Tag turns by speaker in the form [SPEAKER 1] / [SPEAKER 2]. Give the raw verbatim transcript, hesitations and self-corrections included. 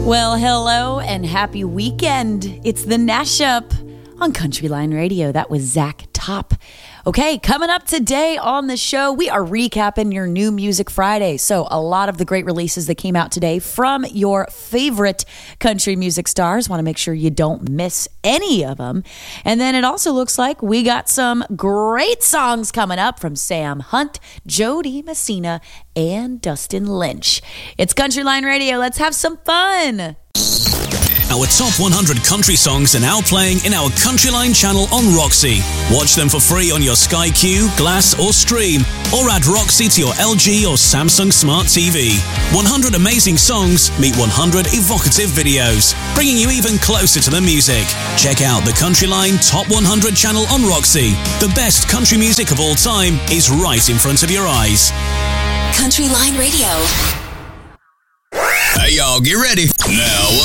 [SPEAKER 1] Well, hello and happy weekend. It's the Nash-Up on Country Line Radio. That was Zach Top. Okay, coming up today on the show, we are recapping your New Music Friday. So a lot of the great releases that came out today from your favorite country music stars. Want to make sure you don't miss any of them. And then it also looks like we got some great songs coming up from Sam Hunt, Jody Messina, and Dustin Lynch. It's Country Line Radio. Let's have some fun.
[SPEAKER 2] Our top one hundred country songs are now playing in our Country Line channel on Roxy. Watch them for free on your Sky Q, Glass or Stream, or add Roxy to your L G or Samsung Smart T V. one hundred amazing songs meet one hundred evocative videos, bringing you even closer to the music. Check out the Country Line Top one hundred channel on Roxy. The best country music of all time is right in front of your eyes.
[SPEAKER 3] Country Line Radio.
[SPEAKER 4] Hey y'all, get ready. Now